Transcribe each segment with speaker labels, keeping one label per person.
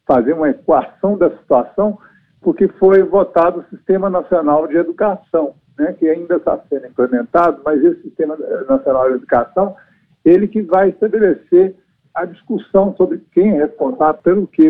Speaker 1: fazer uma equação da situação, porque foi votado o Sistema Nacional de Educação, né, que ainda está sendo implementado, mas esse Sistema Nacional de Educação, ele que vai estabelecer a discussão sobre quem é responsável pelo quê.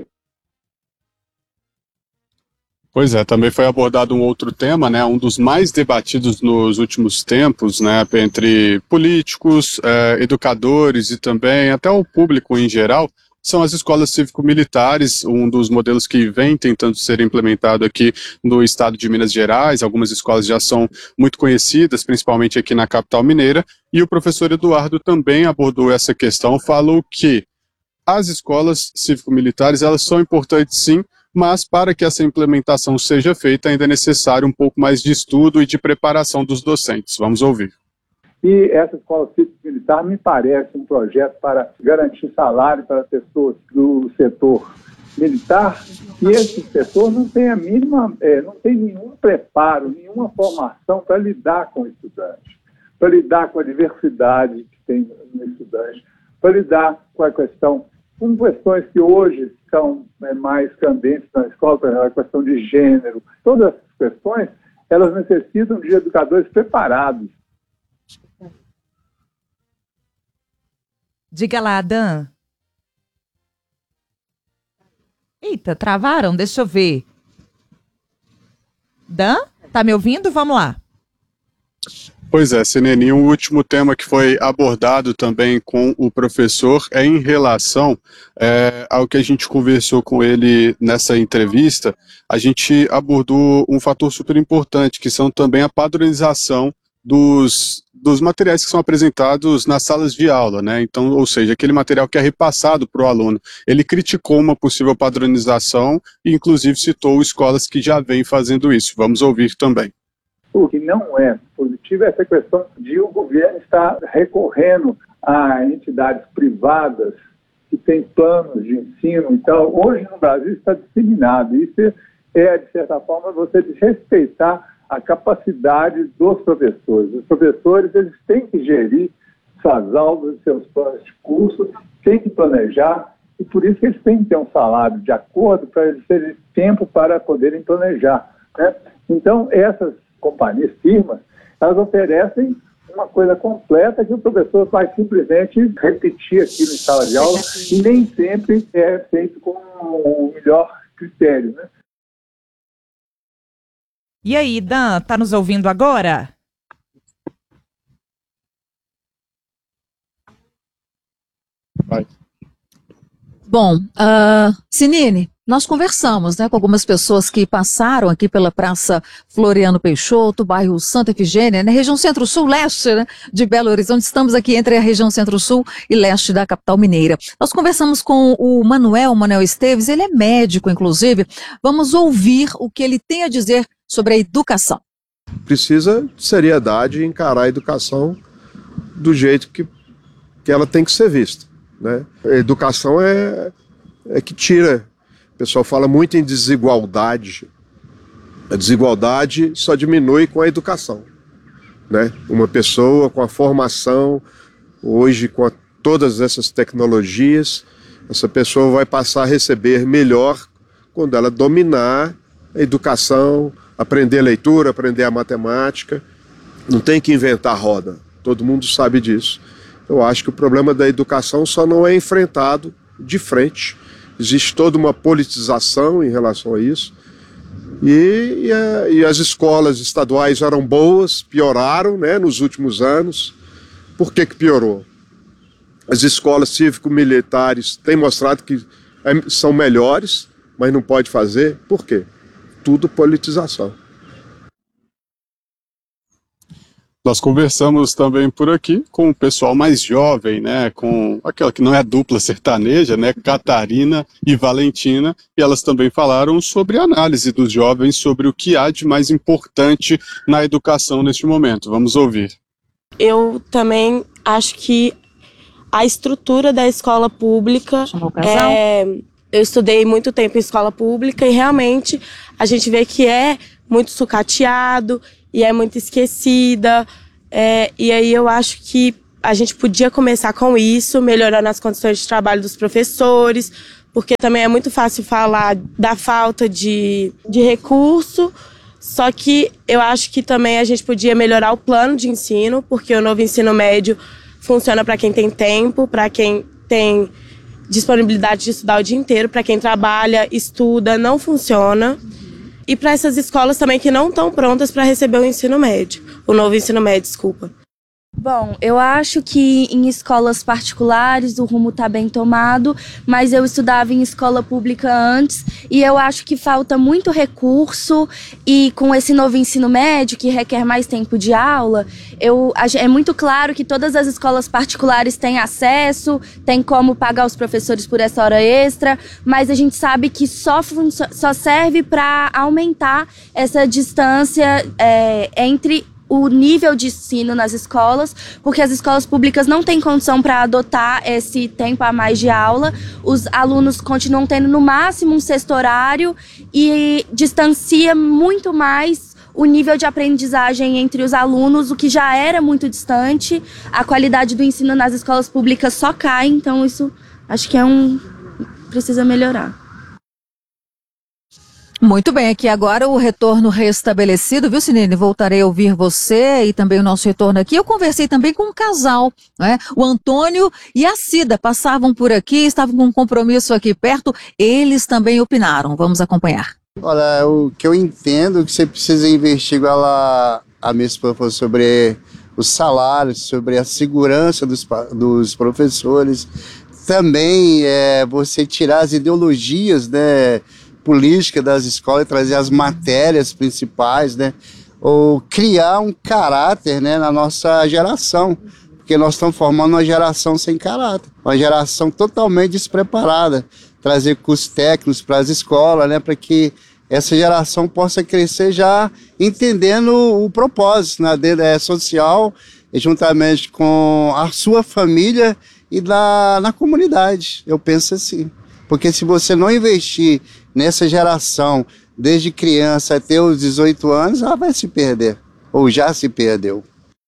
Speaker 2: Pois é, também foi abordado um outro tema, né, um dos mais debatidos nos últimos tempos, né, entre políticos, educadores e também até o público em geral, são as escolas cívico-militares, um dos modelos que vem tentando ser implementado aqui no estado de Minas Gerais. Algumas escolas já são muito conhecidas, principalmente aqui na capital mineira, e o professor Eduardo também abordou essa questão, falou que as escolas cívico-militares, elas são importantes sim, mas para que essa implementação seja feita ainda é necessário um pouco mais de estudo e de preparação dos docentes. Vamos ouvir.
Speaker 1: E essa escola cívico-militar me parece um projeto para garantir salário para pessoas do setor militar, e esse setor não tem a mínima, não tem nenhum preparo, nenhuma formação para lidar com o estudante, para lidar com a diversidade que tem no estudante, para lidar com a questão, com questões que hoje são mais candentes na escola, por exemplo, a questão de gênero. Todas essas questões, elas necessitam de educadores preparados.
Speaker 3: Diga lá, Dan. Eita, travaram? Deixa eu ver. Dan, tá me ouvindo? Vamos lá.
Speaker 2: Pois é, Sinene, um último tema que foi abordado também com o professor é em relação ao que a gente conversou com ele nessa entrevista. A gente abordou um fator super importante, que são também a padronização dos materiais que são apresentados nas salas de aula, né? Então, ou seja, aquele material que é repassado para o aluno. Ele criticou uma possível padronização e, inclusive, citou escolas que já vêm fazendo isso. Vamos ouvir também.
Speaker 1: O que não é positivo é essa questão de o governo estar recorrendo a entidades privadas que têm planos de ensino. Então, hoje no Brasil está disseminado. Isso é, de certa forma, você desrespeitar a capacidade dos professores. Os professores, eles têm que gerir suas aulas, seus planos de curso, têm que planejar, e por isso que eles têm que ter um salário de acordo para eles terem tempo para poderem planejar, né? Então, essas companhias, firmas, elas oferecem uma coisa completa que o professor vai simplesmente repetir aquilo em sala de aula e nem sempre é feito com o melhor critério, né?
Speaker 3: E aí, Dan, tá nos ouvindo agora?
Speaker 2: Vai.
Speaker 4: Bom, Sinine, nós conversamos, né, com algumas pessoas que passaram aqui pela Praça Floriano Peixoto, bairro Santa Efigênia, na região Centro-Sul, leste, né, de Belo Horizonte. Estamos aqui entre a região Centro-Sul e leste da capital mineira. Nós conversamos com o Manuel Esteves, ele é médico, inclusive. Vamos ouvir o que ele tem a dizer sobre a educação.
Speaker 5: Precisa de seriedade e encarar a educação do jeito que ela tem que ser vista, né? A educação é que tira. O pessoal fala muito em desigualdade. A desigualdade só diminui com a educação, né? Uma pessoa com a formação, hoje com todas essas tecnologias, essa pessoa vai passar a receber melhor quando ela dominar a educação, aprender a leitura, aprender a matemática. Não tem que inventar roda, todo mundo sabe disso. Eu acho que o problema da educação só não é enfrentado de frente. Existe toda uma politização em relação a isso. E as escolas estaduais eram boas, pioraram, né, nos últimos anos. Por que piorou? As escolas cívico-militares têm mostrado que são melhores, mas não pode fazer. Por quê? Tudo politização.
Speaker 2: Nós conversamos também por aqui com o pessoal mais jovem, né, com aquela que não é dupla sertaneja, né, Catarina e Valentina, e elas também falaram sobre a análise dos jovens, sobre o que há de mais importante na educação neste momento. Vamos ouvir.
Speaker 6: Eu também acho que a estrutura da escola pública eu estudei muito tempo em escola pública e realmente a gente vê que é muito sucateado e é muito esquecida. E aí eu acho que a gente podia começar com isso, melhorando as condições de trabalho dos professores, porque também é muito fácil falar da falta de recurso, só que eu acho que também a gente podia melhorar o plano de ensino, porque o novo ensino médio funciona para quem tem tempo, para quem tem disponibilidade de estudar o dia inteiro, para quem trabalha, estuda, não funciona. E para essas escolas também que não estão prontas para receber o ensino médio, o novo ensino médio, desculpa.
Speaker 7: Bom, eu acho que em escolas particulares o rumo está bem tomado, mas eu estudava em escola pública antes e eu acho que falta muito recurso, e com esse novo ensino médio que requer mais tempo de aula, é muito claro que todas as escolas particulares têm acesso, tem como pagar os professores por essa hora extra, mas a gente sabe que só serve para aumentar essa distância entre o nível de ensino nas escolas, porque as escolas públicas não têm condição para adotar esse tempo a mais de aula. Os alunos continuam tendo no máximo um sexto horário e distancia muito mais o nível de aprendizagem entre os alunos, o que já era muito distante. A qualidade do ensino nas escolas públicas só cai, então isso acho que precisa melhorar.
Speaker 4: Muito bem, aqui agora o retorno restabelecido, viu, Sinine? Voltarei a ouvir você e também o nosso retorno aqui. Eu conversei também com um casal, né? O Antônio e a Cida passavam por aqui, estavam com um compromisso aqui perto, eles também opinaram. Vamos acompanhar.
Speaker 8: Olha, o que eu entendo que você precisa investir, igual a minha esposa falou, sobre os salários, sobre a segurança dos professores. Também você tirar as ideologias, né, política das escolas e trazer as matérias principais, né? Ou criar um caráter, né, na nossa geração, porque nós estamos formando uma geração sem caráter, uma geração totalmente despreparada. Trazer cursos técnicos para as escolas, né, para que essa geração possa crescer já entendendo o propósito, né, social, juntamente com a sua família e na comunidade. Eu penso assim, porque se você não investir nessa geração, desde criança até os 18 anos, ela vai se perder, ou já se perdeu.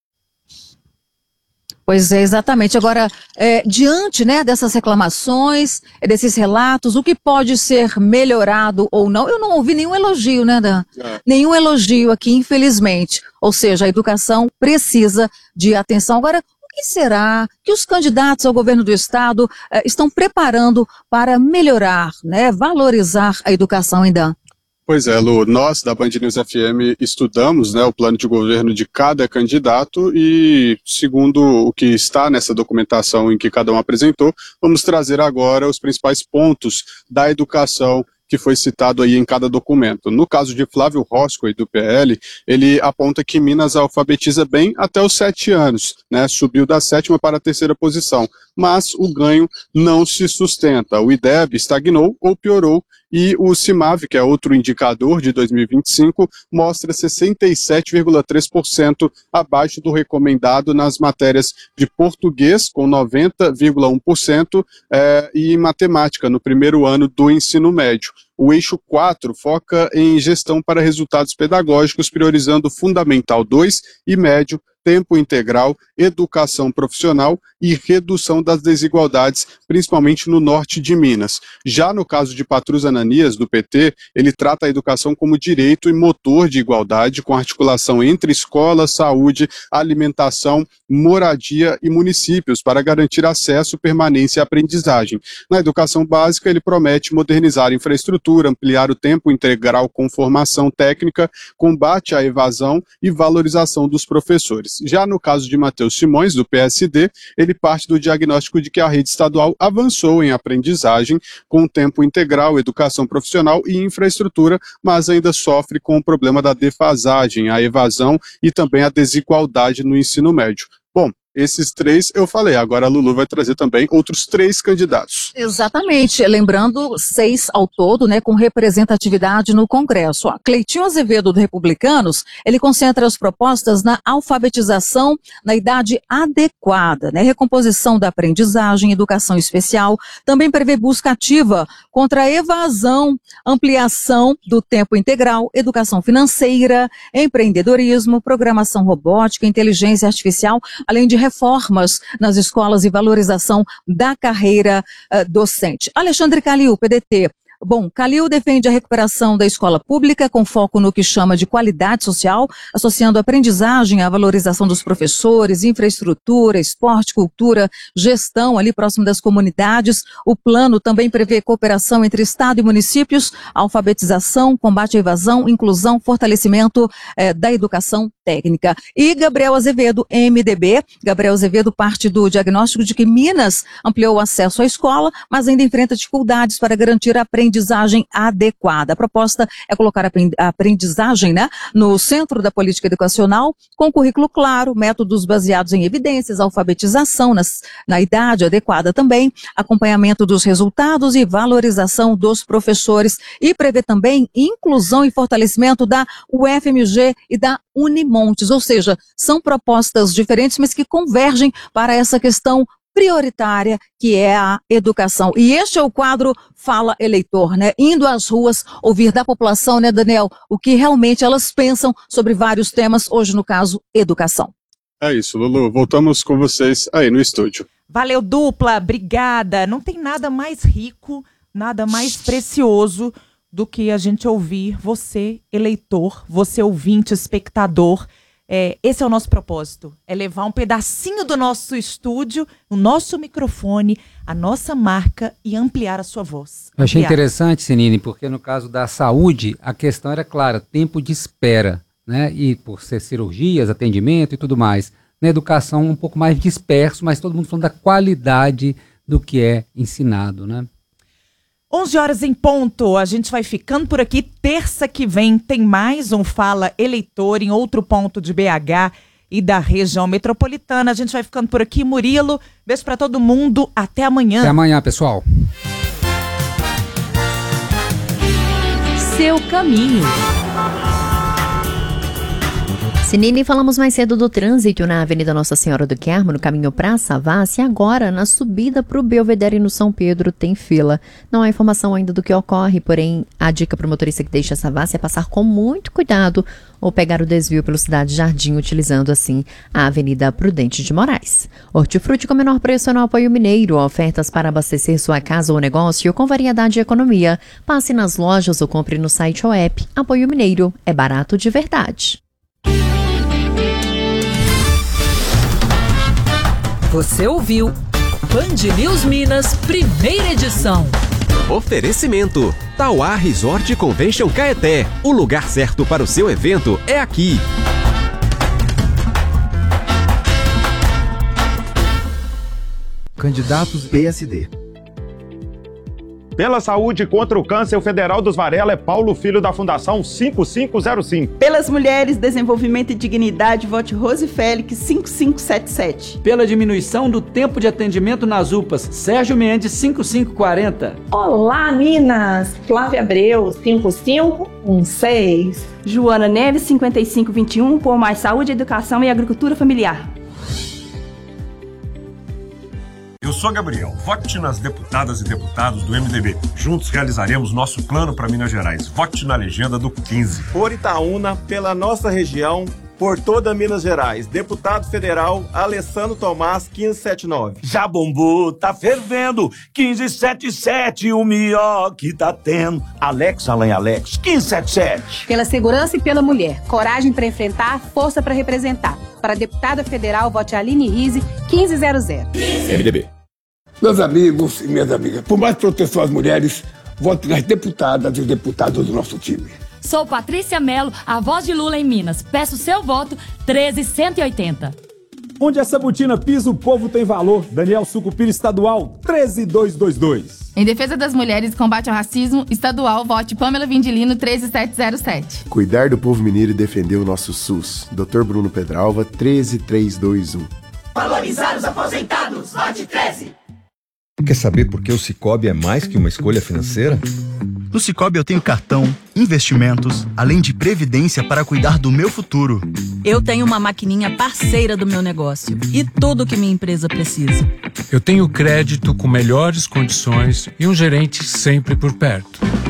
Speaker 4: Pois é, exatamente. Agora, diante, né, dessas reclamações, desses relatos, o que pode ser melhorado ou não? Eu não ouvi nenhum elogio, né, Dan? Nenhum elogio aqui, infelizmente. Ou seja, a educação precisa de atenção. Agora, o que será que os candidatos ao governo do estado estão preparando para melhorar, né, valorizar a educação ainda?
Speaker 2: Pois é, Lu, nós da Band News FM estudamos, né, o plano de governo de cada candidato e, segundo o que está nessa documentação em que cada um apresentou, vamos trazer agora os principais pontos da educação que foi citado aí em cada documento. No caso de Flávio Roscoe, do PL, ele aponta que Minas alfabetiza bem até os 7 anos, né, subiu da 7ª para a 3ª posição, mas o ganho não se sustenta. O IDEB estagnou ou piorou, e o CIMAV, que é outro indicador de 2025, mostra 67,3% abaixo do recomendado nas matérias de português, com 90,1%, e matemática, no primeiro ano do ensino médio. O eixo 4 foca em gestão para resultados pedagógicos, priorizando Fundamental 2 e médio, tempo integral, educação profissional e redução das desigualdades, principalmente no norte de Minas. Já no caso de Patrus Ananias, do PT, ele trata a educação como direito e motor de igualdade, com articulação entre escola, saúde, alimentação, moradia e municípios, para garantir acesso, permanência e aprendizagem. Na educação básica, ele promete modernizar a infraestrutura, ampliar o tempo integral com formação técnica, combate à evasão e valorização dos professores. Já no caso de Matheus Simões, do PSD, ele parte do diagnóstico de que a rede estadual avançou em aprendizagem, com tempo integral, educação profissional e infraestrutura, mas ainda sofre com o problema da defasagem, a evasão e também a desigualdade no ensino médio. Bom, esses 3 eu falei, agora a Lulu vai trazer também outros 3 candidatos.
Speaker 4: Exatamente, lembrando 6 ao todo, né, com representatividade no Congresso. Ó, Cleitinho Azevedo, do Republicanos, ele concentra as propostas na alfabetização na idade adequada, né, recomposição da aprendizagem, educação especial, também prevê busca ativa contra a evasão, ampliação do tempo integral, educação financeira, empreendedorismo, programação robótica, inteligência artificial, além de reformas nas escolas e valorização da carreira docente. Alexandre Calil, PDT. Bom, Calil defende a recuperação da escola pública com foco no que chama de qualidade social, associando a aprendizagem à valorização dos professores, infraestrutura, esporte, cultura, gestão ali próximo das comunidades. O plano também prevê cooperação entre Estado e municípios, alfabetização, combate à evasão, inclusão, fortalecimento da educação técnica. E Gabriel Azevedo, MDB. Gabriel Azevedo parte do diagnóstico de que Minas ampliou o acesso à escola, mas ainda enfrenta dificuldades para garantir a aprendizagem adequada. A proposta é colocar a aprendizagem, no centro da política educacional, com currículo claro, métodos baseados em evidências, alfabetização na idade adequada também, acompanhamento dos resultados e valorização dos professores, e prevê também inclusão e fortalecimento da UFMG e da Unimontes, ou seja, são propostas diferentes, mas que convergem para essa questão prioritária, que é a educação. E este é o quadro Fala Eleitor, Indo às ruas, ouvir da população, Daniel, o que realmente elas pensam sobre vários temas, hoje no caso, educação.
Speaker 2: É isso, Lulu, voltamos com vocês aí no estúdio.
Speaker 3: Valeu, dupla, obrigada. Não tem nada mais rico, nada mais precioso do que a gente ouvir você, eleitor, você ouvinte, espectador. Esse é o nosso propósito, é levar um pedacinho do nosso estúdio, o nosso microfone, a nossa marca e ampliar a sua voz.
Speaker 9: Eu achei interessante, Sinine, porque no caso da saúde, a questão era clara, tempo de espera, e por ser cirurgias, atendimento e tudo mais. Na educação, um pouco mais disperso, mas todo mundo falando da qualidade do que é ensinado,
Speaker 3: 11 horas em ponto, a gente vai ficando por aqui. Terça que vem tem mais um Fala Eleitor em outro ponto de BH e da região metropolitana. A gente vai ficando por aqui. Murilo, beijo pra todo mundo. Até amanhã.
Speaker 9: Até amanhã, pessoal.
Speaker 10: Seu caminho. Sinine, falamos mais cedo do trânsito na Avenida Nossa Senhora do Carmo, no caminho para Savassi. Agora, na subida para o Belvedere no São Pedro, tem fila. Não há informação ainda do que ocorre, porém, a dica para o motorista que deixa Savassi é passar com muito cuidado ou pegar o desvio pelo Cidade Jardim, utilizando assim a Avenida Prudente de Moraes. Hortifruti com menor preço no Apoio Mineiro. Ofertas para abastecer sua casa ou negócio com variedade e economia. Passe nas lojas ou compre no site ou app. Apoio Mineiro é barato de verdade.
Speaker 11: Você ouviu Band News Minas, primeira edição.
Speaker 12: Oferecimento: Tauá Resort Convention Caeté. O lugar certo para o seu evento é aqui.
Speaker 13: Candidatos PSD.
Speaker 14: Pela saúde contra o câncer, o Federal dos Varela é Paulo Filho, da Fundação 5505.
Speaker 15: Pelas mulheres, desenvolvimento e dignidade, vote Rose Félix 5577.
Speaker 16: Pela diminuição do tempo de atendimento nas UPAs, Sérgio Mendes 5540.
Speaker 17: Olá, Minas! Flávia Abreu 5516.
Speaker 18: Joana Neves 5521, por mais saúde, educação e agricultura familiar.
Speaker 19: Eu sou Gabriel, vote nas deputadas e deputados do MDB. Juntos realizaremos nosso plano para Minas Gerais. Vote na legenda do 15.
Speaker 20: Por Itaúna, pela nossa região, por toda Minas Gerais. Deputado Federal Alessandro Tomás, 1579.
Speaker 21: Já bombou, tá fervendo, 1577, o melhor que tá tendo. Alex Alain Alex, 1577.
Speaker 22: Pela segurança e pela mulher, coragem para enfrentar, força para representar. Para deputada federal, vote Aline Rize, 1500.
Speaker 19: MDB.
Speaker 23: Meus amigos e minhas amigas, por mais proteção às mulheres, vote nas deputadas e deputados do nosso time.
Speaker 24: Sou Patrícia Mello, a voz de Lula em Minas. Peço seu voto, 13180.
Speaker 25: Onde essa botina pisa, o povo tem valor. Daniel Sucupira Estadual, 13222.
Speaker 26: Em defesa das mulheres e combate ao racismo, estadual, vote Pamela Vindilino, 13707.
Speaker 5: Cuidar do povo mineiro e defender o nosso SUS. Dr. Bruno Pedralva, 13321.
Speaker 21: Valorizar os aposentados, vote 13.
Speaker 13: Quer saber por que o Sicoob é mais que uma escolha financeira?
Speaker 27: No Sicoob eu tenho cartão, investimentos, além de previdência para cuidar do meu futuro.
Speaker 11: Eu tenho uma maquininha parceira do meu negócio e tudo que minha empresa precisa.
Speaker 28: Eu tenho crédito com melhores condições e um gerente sempre por perto.
Speaker 13: E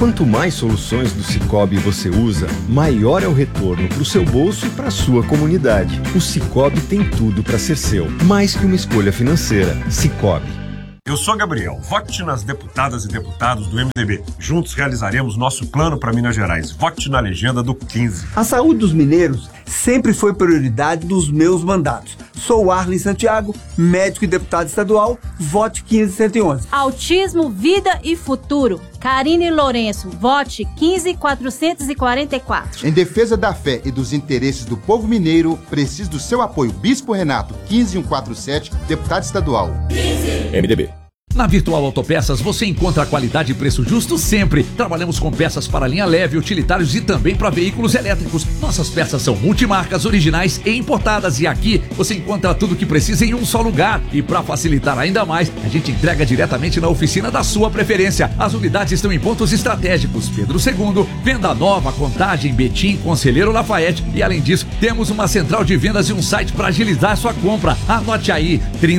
Speaker 13: Quanto mais soluções do Sicoob você usa, maior é o retorno para o seu bolso e para a sua comunidade. O Sicoob tem tudo para ser seu, mais que uma escolha financeira. Sicoob.
Speaker 19: Eu sou Gabriel, vote nas deputadas e deputados do MDB. Juntos realizaremos nosso plano para Minas Gerais. Vote na legenda do 15.
Speaker 1: A saúde dos mineiros sempre foi prioridade dos meus mandatos. Sou Arlen Santiago, médico e deputado estadual, vote 15111.
Speaker 22: Autismo, vida e futuro. Karine Lourenço, vote 15444.
Speaker 2: Em defesa da fé e dos interesses do povo mineiro, preciso do seu apoio. Bispo Renato, 15147, deputado estadual.
Speaker 3: 15. MDB. Na Virtual Autopeças você encontra qualidade e preço justo sempre. Trabalhamos com peças para linha leve, utilitários e também para veículos elétricos. Nossas peças são multimarcas, originais e importadas. E aqui você encontra tudo que precisa em um só lugar. E para facilitar ainda mais, a gente entrega diretamente na oficina da sua preferência. As unidades estão em pontos estratégicos: Pedro II, Venda Nova, Contagem, Betim, Conselheiro Lafayette. E além disso, temos uma central de vendas e um site para agilizar sua compra. Anote aí: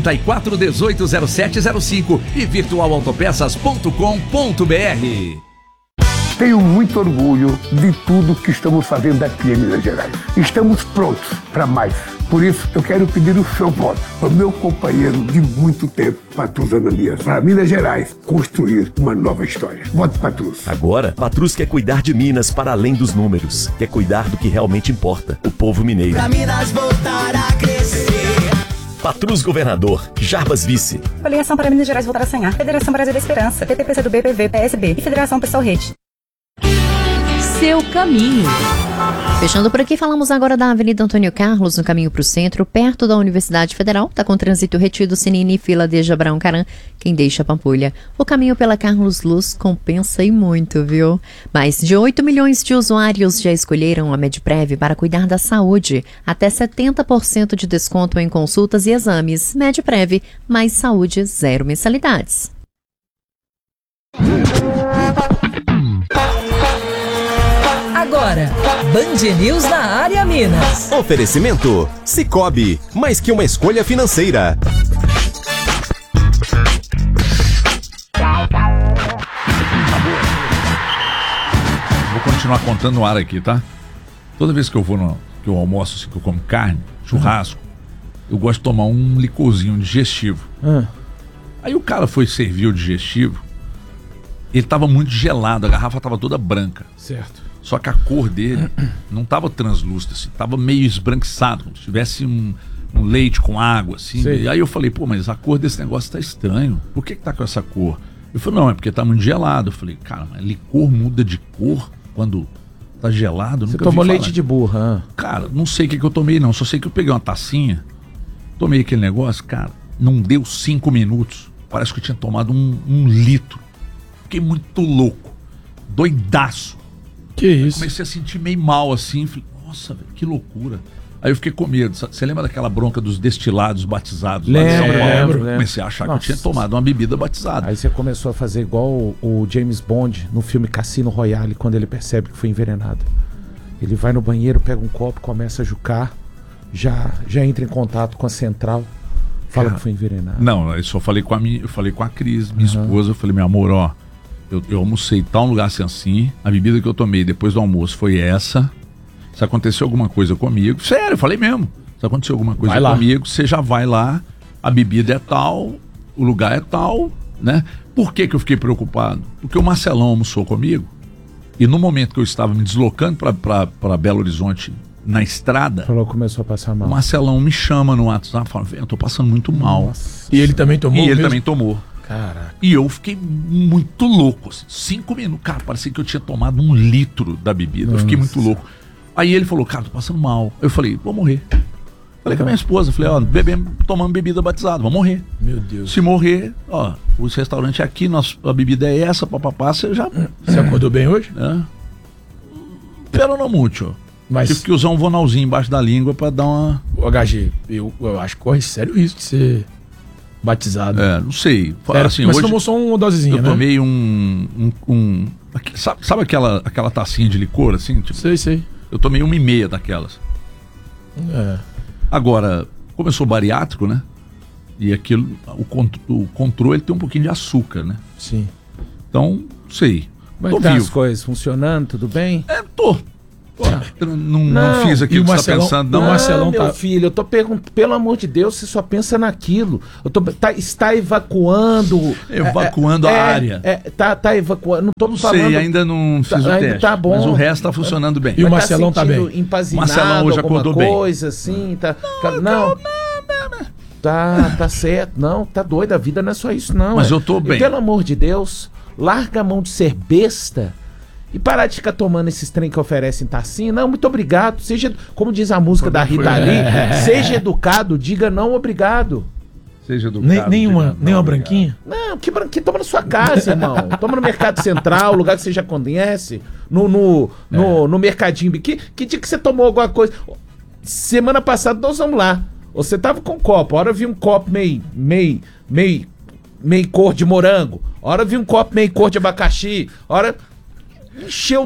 Speaker 3: 34180705 e virtualautopeças.com.br.
Speaker 23: Tenho muito orgulho de tudo que estamos fazendo aqui em Minas Gerais. Estamos prontos para mais. Por isso, eu quero pedir o seu voto para o meu companheiro de muito tempo, Patrus Ananias, para Minas Gerais construir uma nova história. Vote Patrus.
Speaker 4: Agora, Patrus quer cuidar de Minas para além dos números. Quer cuidar do que realmente importa, o povo mineiro.
Speaker 6: Pra Minas voltar a crescer.
Speaker 4: Patrus Governador, Jarbas Vice.
Speaker 7: Coligação para Minas Gerais voltar a sonhar. Federação Brasil da Esperança, PTPC do BPV, PSB e Federação Pessoal Rede.
Speaker 10: Seu caminho. Fechando por aqui, falamos agora da Avenida Antônio Carlos, no caminho para o centro, perto da Universidade Federal. Está com trânsito retido, Sinini, fila de Abraão Caram, quem deixa Pampulha. O caminho pela Carlos Luz compensa e muito, viu? Mais de 8 milhões de usuários já escolheram a Medprev para cuidar da saúde. Até 70% de desconto em consultas e exames. Medprev, mais saúde, zero mensalidades.
Speaker 8: Agora, Band News na área Minas.
Speaker 12: Oferecimento Sicoob, mais que uma escolha financeira.
Speaker 28: Vou continuar contando no ar aqui, tá? Toda vez que eu vou que eu almoço, assim, que eu como carne, churrasco, eu gosto de tomar um licorzinho digestivo. Aí o cara foi servir o digestivo, ele tava muito gelado, a garrafa tava toda branca.
Speaker 29: Certo.
Speaker 28: Só que a cor dele não tava translúcida, assim, tava meio esbranquiçado, como se tivesse um leite com água, assim. E aí eu falei, pô, mas a cor desse negócio tá estranho. Por que tá com essa cor? Ele falou, não, é porque tá muito gelado. Eu falei, cara, mas licor muda de cor quando tá gelado?
Speaker 29: Você tomou leite de burra?
Speaker 28: Cara, não sei o que eu tomei, não. Só sei que eu peguei uma tacinha, tomei aquele negócio, cara, não deu 5 minutos. Parece que eu tinha tomado um litro. Fiquei muito louco, doidaço.
Speaker 29: Que isso?
Speaker 28: Comecei a sentir meio mal assim, falei, nossa, velho, que loucura. Aí eu fiquei com medo. Você lembra daquela bronca dos destilados batizados lá de São Paulo? Comecei a achar que eu tinha tomado uma bebida batizada.
Speaker 29: Aí você começou a fazer igual o James Bond no filme Cassino Royale, quando ele percebe que foi envenenado. Ele vai no banheiro, pega um copo, começa a jucar, já entra em contato com a central, fala que foi envenenado.
Speaker 28: Não, eu só falei com a Cris, minha esposa, eu falei, meu amor, ó, eu almocei em tal lugar assim, a bebida que eu tomei depois do almoço foi essa. Se aconteceu alguma coisa comigo, sério, eu falei mesmo. Se aconteceu alguma coisa comigo, você já vai lá, a bebida é tal, o lugar é tal, né? Por que eu fiquei preocupado? Porque o Marcelão almoçou comigo e no momento que eu estava me deslocando para Belo Horizonte na estrada,
Speaker 29: começou a passar mal.
Speaker 28: O Marcelão me chama no WhatsApp e fala, eu tô passando muito mal.
Speaker 29: Nossa. E ele também tomou?
Speaker 28: E ele também tomou.
Speaker 29: Caraca.
Speaker 28: E eu fiquei muito louco, assim, 5 minutos, cara, parecia que eu tinha tomado 1 litro da bebida. Nossa. Eu fiquei muito louco. Aí ele falou, cara, tô passando mal. Eu falei, vou morrer. Falei com a minha esposa, falei, ó, tomando bebida batizada, vou morrer.
Speaker 29: Meu Deus.
Speaker 28: Se morrer, ó, o restaurante é aqui, a bebida é essa, papapá, você já...
Speaker 29: Você acordou bem hoje?
Speaker 28: Pero não muito.
Speaker 29: Mas...
Speaker 28: Tive que usar um vonalzinho embaixo da língua pra dar uma...
Speaker 29: O HG, eu acho que corre sério isso de ser batizado.
Speaker 28: Não sei.
Speaker 29: Assim, mas hoje, você tomou só uma dosezinha, né?
Speaker 28: Eu tomei sabe aquela tacinha de licor, assim? Tipo,
Speaker 29: sei.
Speaker 28: Eu tomei 1,5 daquelas. Agora, como eu sou bariátrico, né? E aquilo, o controle tem um pouquinho de açúcar, né?
Speaker 29: Sim.
Speaker 28: Então, sei.
Speaker 29: Mas tá as coisas funcionando, tudo bem?
Speaker 28: Tô. Não fiz aquilo que você tá pensando, não.
Speaker 29: O Marcelão meu filho, eu tô perguntando, pelo amor de Deus, você só pensa naquilo. Está evacuando.
Speaker 28: Evacuando a área.
Speaker 29: Tá evacuando. Não tô
Speaker 28: Não
Speaker 29: falando.
Speaker 28: sei, ainda não fiz o teste.
Speaker 29: Tá bom.
Speaker 28: Mas o resto tá funcionando bem.
Speaker 29: E o Marcelão tá bem. Empazinado,
Speaker 28: Marcelão hoje acordou bem.
Speaker 29: Coisa assim, não. Tá certo. Não, tá doido. A vida não é só isso, não.
Speaker 28: Mas eu tô bem.
Speaker 29: E, pelo amor de Deus, larga a mão de ser besta. E parar de ficar tomando esses trem que oferecem tacinha. Não, muito obrigado. Seja, como diz a música da Rita Lee, seja educado, diga não obrigado.
Speaker 28: Seja educado.
Speaker 9: Nenhuma branquinha?
Speaker 29: Não, que branquinha? Toma na sua casa, irmão. Toma no Mercado Central, lugar que você já conhece. No Mercadinho. Que dia que você tomou alguma coisa? Semana passada nós vamos lá. Você tava com um copo. A hora eu vi um copo meio cor de morango. A hora eu vi um copo meio cor de abacaxi. A hora... Encheu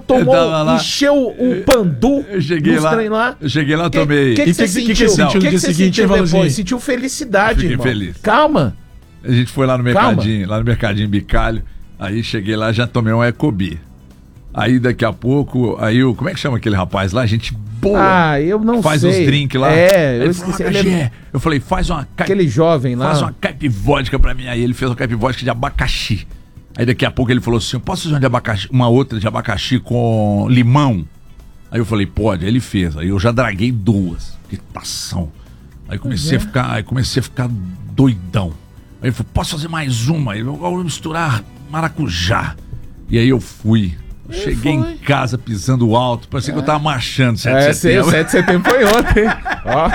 Speaker 29: o pandu.
Speaker 28: Eu cheguei lá, tomei.
Speaker 29: O que você sentiu? O que você sentiu depois? Sentiu felicidade, irmão. Feliz. Calma.
Speaker 28: A gente foi lá no Mercadinho Bicalho. Aí cheguei lá, já tomei um Ecobi. Aí daqui a pouco, como é que chama aquele rapaz lá? Gente boa.
Speaker 29: Eu não
Speaker 28: faz
Speaker 29: sei.
Speaker 28: Faz os drinks lá.
Speaker 29: Eu esqueci.
Speaker 28: Eu falei, faz uma
Speaker 29: aquele jovem lá.
Speaker 28: Faz uma caipivódica pra mim. Aí ele fez uma caipivódica de abacaxi. Aí daqui a pouco ele falou assim, eu posso fazer uma outra de abacaxi com limão? Aí eu falei, pode. Aí ele fez. Aí eu já draguei 2. Que tação. Aí comecei a ficar doidão. Aí ele falou, posso fazer mais uma? Aí eu vou misturar maracujá. E aí eu fui. Cheguei em casa pisando alto. Parecia que eu tava marchando 7 de setembro.
Speaker 29: 7 de setembro foi ontem. Ó.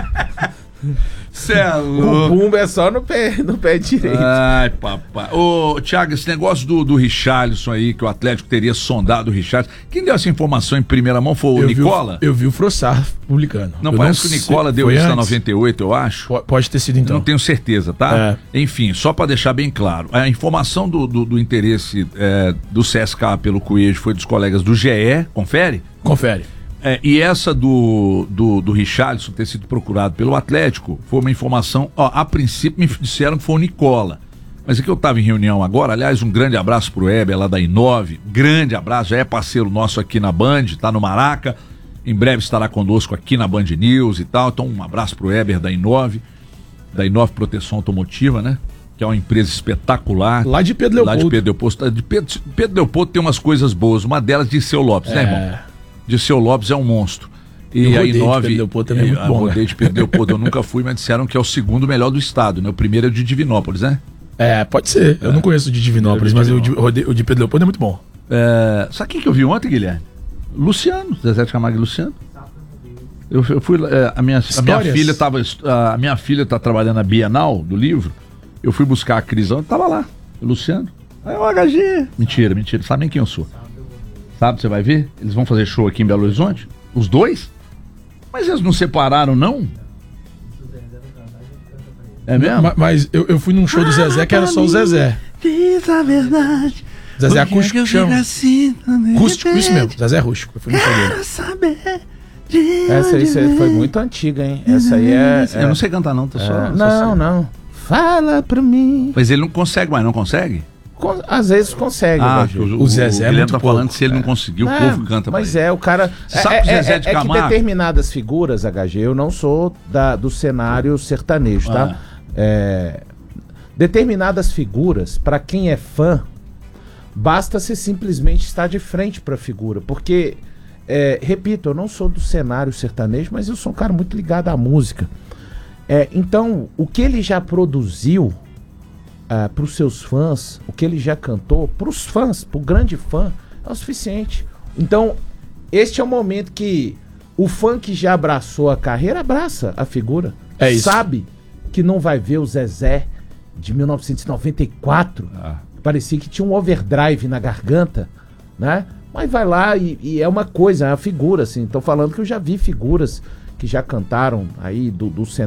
Speaker 28: Cê é louco.
Speaker 29: O bumbo é só no pé direito.
Speaker 28: Ai, papai. Ô, Thiago, esse negócio do Richarlison aí, que o Atlético teria sondado o Richarlison. Quem deu essa informação em primeira mão foi o Nicola?
Speaker 9: Eu vi o Frossar publicando.
Speaker 28: Não, parece que o Nicola deu isso na 98, eu acho.
Speaker 9: Pode ter sido então.
Speaker 28: Não tenho certeza, tá? Enfim, só pra deixar bem claro. A informação do interesse do CSKA pelo Coelho foi dos colegas do GE. Confere?
Speaker 9: Confere.
Speaker 28: E essa do Richarlison ter sido procurado pelo Atlético foi uma informação, a princípio me disseram que foi o Nicola, mas é que eu estava em reunião agora. Aliás, um grande abraço pro Heber lá da Inove, grande abraço, já é parceiro nosso aqui na Band, tá no Maraca, em breve estará conosco aqui na Band News e tal, então um abraço pro Heber da Inove Proteção Automotiva, né? Que é uma empresa espetacular.
Speaker 9: Lá de Pedro Leopoldo.
Speaker 28: Pedro Leopoldo tem umas coisas boas, uma delas de Seu Lopes, né, irmão? Dirceu Lopes é um monstro. E a Inove,
Speaker 9: de Pedro também é muito bom,
Speaker 28: rodeio de Pedro Leopoldo eu nunca fui, mas disseram que é o segundo melhor do estado, né? O primeiro é o de Divinópolis, né?
Speaker 9: Pode ser. Eu não conheço o de Divinópolis, mas o de Pedro Leopoldo é muito bom.
Speaker 28: Sabe quem que eu vi ontem, Guilherme? Luciano, Zezé de Camargo e Luciano. Eu fui, a minha filha tá trabalhando na Bienal do livro. Eu fui buscar a Cris, tava lá, o Luciano. Aí o HG. Mentira, sabe nem quem eu sou. Sabe, você vai ver? Eles vão fazer show aqui em Belo Horizonte? Os dois? Mas eles não separaram, não? É mesmo?
Speaker 9: Mas eu fui num show do Zezé que era só o Zezé.
Speaker 28: Diz a verdade.
Speaker 9: Zezé acústico, chama.
Speaker 28: Assim,
Speaker 9: rústico, isso mesmo. Zezé rústico. Eu fui no show dele.
Speaker 29: Essa aí foi muito antiga, hein? Essa aí
Speaker 28: Eu não sei cantar, não. Tô só.
Speaker 29: Não. Fala pra mim.
Speaker 28: Mas ele não consegue mais, não consegue?
Speaker 29: Às vezes consegue.
Speaker 28: O Zezé é muito tá falando que se ele não conseguir, o povo canta.
Speaker 29: Mas o cara...
Speaker 28: Sabe que Zezé de Camargo...
Speaker 29: que determinadas figuras, HG, eu não sou do cenário sertanejo, tá? Determinadas figuras, pra quem é fã, basta se simplesmente estar de frente pra figura. Porque, repito, eu não sou do cenário sertanejo, mas eu sou um cara muito ligado à música. Então, o que ele já produziu para os seus fãs, o que ele já cantou, para os fãs, para o grande fã, é o suficiente. Então, este é o momento que o fã que já abraçou a carreira, abraça a figura. Sabe que não vai ver o Zezé de 1994, parecia que tinha um overdrive na garganta, né? Mas vai lá e é uma coisa, é uma figura, assim. Tô falando que eu já vi figuras que já cantaram aí do cenário